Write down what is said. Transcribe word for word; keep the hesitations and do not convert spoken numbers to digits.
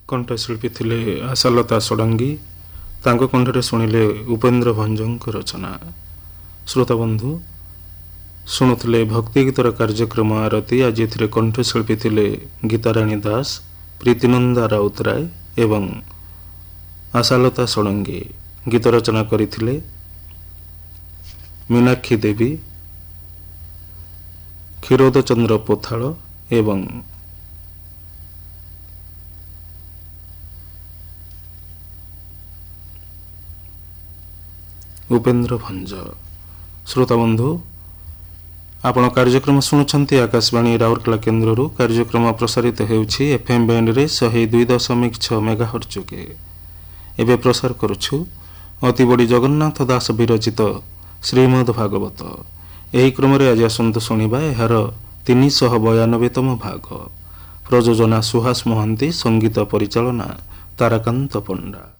କଣ୍ଠଶିଳ୍ପୀ ଥିଲେ ଆଶାଲତା ଷଡ଼ଙ୍ଗୀ। ତାଙ୍କ କଣ୍ଠରେ ଶୁଣିଲେ ଉପେନ୍ଦ୍ର ଭଞ୍ଜଙ୍କ ରଚନା। ଶ୍ରୋତାବନ୍ଧୁ ଶୁଣୁଥିଲେ ଭକ୍ତି ଗୀତର କାର୍ଯ୍ୟକ୍ରମ ଆରତୀ। ଆଜି ଏଥିରେ କଣ୍ଠଶିଳ୍ପୀ ଥିଲେ ଗୀତାରାଣୀ ଦାସ, ପ୍ରୀତିନନ୍ଦା ରାଉତରାୟ ଏବଂ ଆଶାଲତା ଷଡ଼ଙ୍ଗୀ। ଗୀତ ରଚନା କରିଥିଲେ ମୀନାକ୍ଷୀ ଦେବୀ, କ୍ଷୀରୋଦ ଚନ୍ଦ୍ର ପୋଥାଳ ଏବଂ ଉପେନ୍ଦ୍ର ଭଞ୍ଜ। ଶ୍ରୋତାବନ୍ଧୁ ଆପଣ କାର୍ଯ୍ୟକ୍ରମ ଶୁଣୁଛନ୍ତି ଆକାଶବାଣୀ ରାଉରକେଲା କେନ୍ଦ୍ରରୁ। କାର୍ଯ୍ୟକ୍ରମ ପ୍ରସାରିତ ହେଉଛି ଏଫ୍ଏମ୍ ବ୍ୟାଣ୍ଡରେ ଶହେ ଦୁଇ ଦଶମିକ ଛଅ ମେଗାହର୍ଟ୍ଜ ଯୋଗେ। ଏବେ ପ୍ରସାର କରୁଛୁ ଅତିବଡ଼ି ଜଗନ୍ନାଥ ଦାସ ବିରଚିତ ଶ୍ରୀମଦ୍ ଭାଗବତ। ଏହି କ୍ରମରେ ଆଜି ଆସନ୍ତୁ ଶୁଣିବା ଏହାର ତିନିଶହ ବୟାନବେତମ ଭାଗ। ପ୍ରଯୋଜନା ସୁହାସ ମହାନ୍ତି, ସଙ୍ଗୀତ ପରିଚାଳନା ତାରାକାନ୍ତ ପଣ୍ଡା।